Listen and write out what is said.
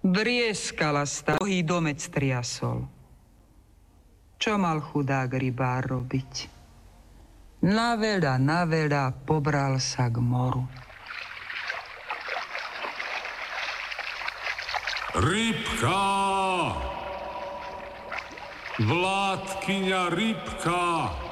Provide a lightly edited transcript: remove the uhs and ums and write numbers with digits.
Vrieskala stohý domec triasol. Čo mal chudák rybár robiť? Na veľa pobral sa k moru. Rybka! Vládkyňa Rybka!